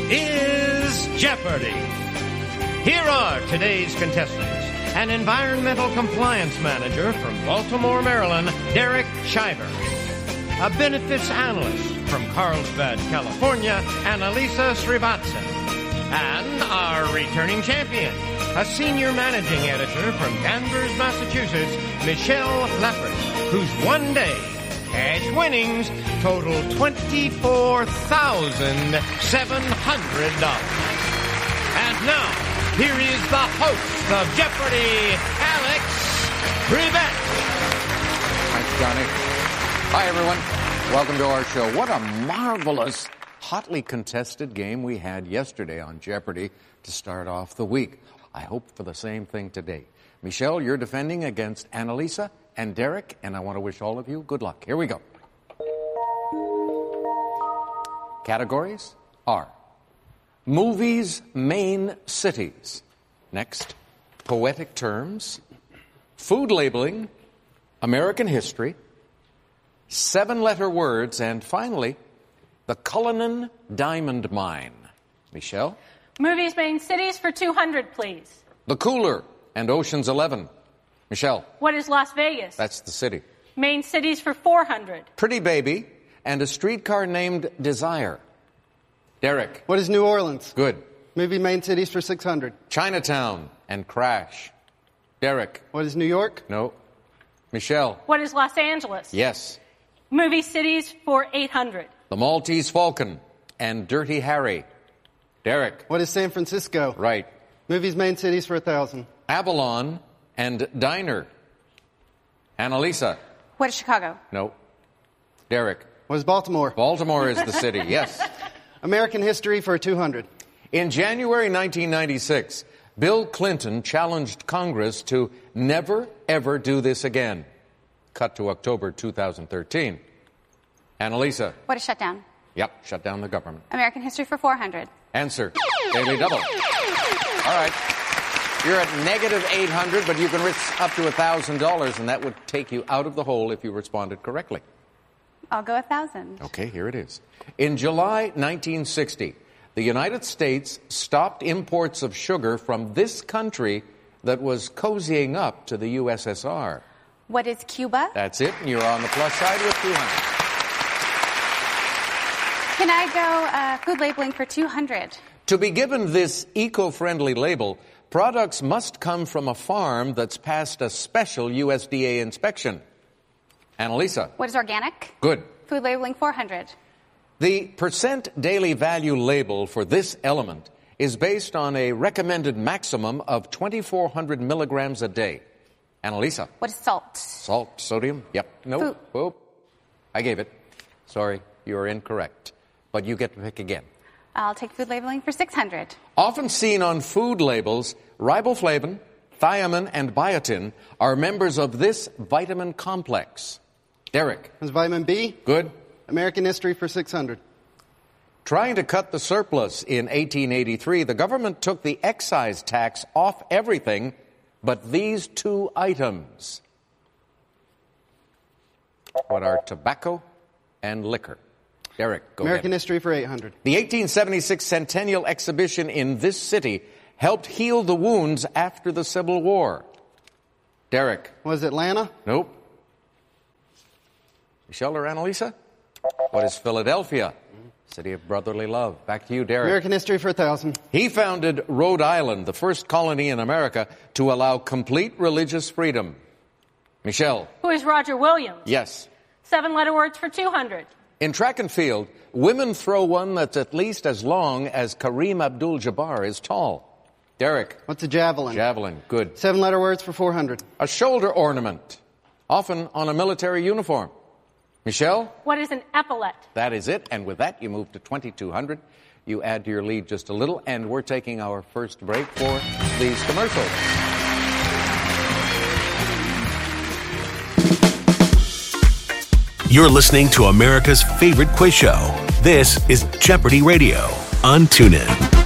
is Jeopardy! Here are today's contestants. An environmental compliance manager from Baltimore, Maryland, Derek Shiver. A benefits analyst from Carlsbad, California, Annalisa Srivatsan. And our returning champion, a senior managing editor from Danvers, Massachusetts, Michelle Lappert, whose one-day cash winnings total $24,700. And now, here is the host of Jeopardy, Alex Trebek. Thanks, Johnny. Hi, everyone. Welcome to our show. What a marvelous, hotly contested game we had yesterday on Jeopardy to start off the week. I hope for the same thing today. Michelle, you're defending against Annalisa and Derek, and I want to wish all of you good luck. Here we go. Categories are movies' main cities. Next, poetic terms, food labeling, American history, 7-letter words, and finally, the Cullinan Diamond Mine. Michelle? Movies' main cities for 200, please. The Cooler and Ocean's 11. Michelle? What is Las Vegas? That's the city. Main cities for 400. Pretty Baby and a streetcar named Desire. Derek? What is New Orleans? Good. Movie main cities for 600. Chinatown and Crash. Derek? What is New York? No. Michelle? What is Los Angeles? Yes. Movie cities for 800. The Maltese Falcon and Dirty Harry. Derek? What is San Francisco? Right. Movies main cities for 1,000. Avalon and Diner. Annalisa? What is Chicago? No. Derek? What is Baltimore? Baltimore is the city, yes. American history for 200. In January 1996, Bill Clinton challenged Congress to never, ever do this again. Cut to October 2013. Annalisa? What is shutdown? Yep, shut down the government. American history for 400. Answer. Daily double. All right. You're at negative 800, but you can risk up to $1,000, and that would take you out of the hole if you responded correctly. I'll go 1,000. Okay, here it is. In July 1960, the United States stopped imports of sugar from this country that was cozying up to the USSR. What is Cuba? That's it, and you're on the plus side with 200. Can I go food labeling for 200? To be given this eco-friendly label, products must come from a farm that's passed a special USDA inspection. Annalisa? What is organic? Good. Food labeling 400. The percent daily value label for this element is based on a recommended maximum of 2,400 milligrams a day. Annalisa? What is salt? Salt, sodium? Yep. Nope. Whoop. I gave it. Sorry, you're incorrect. But you get to pick again. I'll take food labeling for 600. Often seen on food labels, riboflavin, thiamine, and biotin are members of this vitamin complex. Derek? What is vitamin B? Good. American history for 600. Trying to cut the surplus in 1883, the government took the excise tax off everything but these two items. What are tobacco and liquor? Derek, go American ahead. history for 800. The 1876 Centennial Exhibition in this city helped heal the wounds after the Civil War. Derek? Was Atlanta? Nope. Michelle or Annalisa? What is Philadelphia? City of brotherly love. Back to you, Derek. American history for 1,000. He founded Rhode Island, the first colony in America to allow complete religious freedom. Michelle? Who is Roger Williams? Yes. 7-letter words for 200. In track and field, women throw one that's at least as long as Kareem Abdul-Jabbar is tall. Derek? What's a javelin? Javelin, good. 7-letter words for 400. A shoulder ornament, often on a military uniform. Michelle? What is an epaulette? That is it. And with that, you move to 2,200. You add to your lead just a little, and we're taking our first break for these commercials. You're listening to America's favorite quiz show. This is Jeopardy Radio on TuneIn.